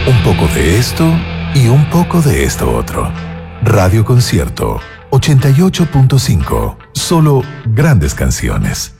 Un poco de esto y un poco de esto otro. Radio Concierto 88.5. Solo grandes canciones.